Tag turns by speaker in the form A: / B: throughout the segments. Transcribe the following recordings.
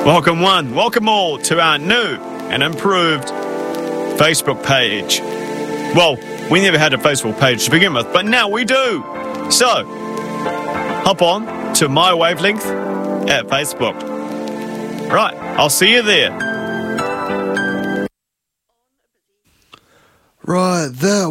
A: Welcome one, welcome all to our new and improved Facebook page. Well, we never had a Facebook page to begin with, but now we do. So, hop on to My Wavelength at Facebook. Right, I'll see you there.
B: Right, that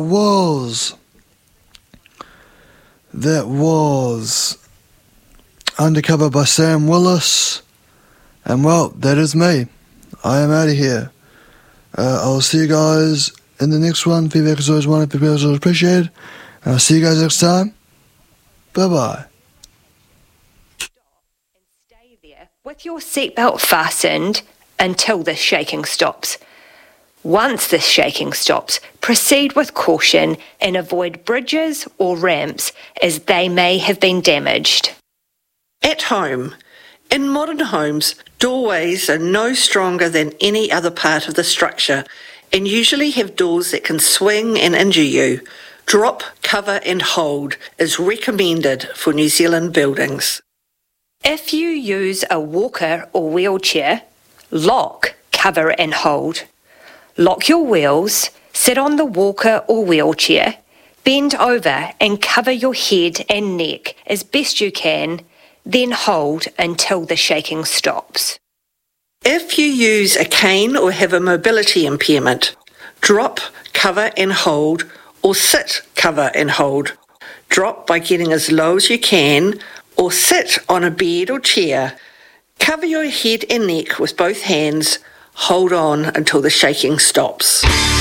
B: was Undercover by Sam Willis. And well, that is me. I am out of here. I'll see you guys in the next one. Feedback is always wanted, feedback is always appreciated. And I'll see you guys next time. Bye-bye.
C: And stay there with your seatbelt fastened until the shaking stops. Once the shaking stops, proceed with caution and avoid bridges or ramps as they may have been damaged.
D: At home. In modern homes, doorways are no stronger than any other part of the structure and usually have doors that can swing and injure you. Drop, cover and hold is recommended for New Zealand buildings.
C: If you use a walker or wheelchair, lock, cover and hold. Lock your wheels, sit on the walker or wheelchair, bend over and cover your head and neck as best you can, then hold until the shaking stops.
D: If you use a cane or have a mobility impairment, drop, cover and hold, or sit, cover and hold. Drop by getting as low as you can, or sit on a bed or chair. Cover your head and neck with both hands. Hold on until the shaking stops.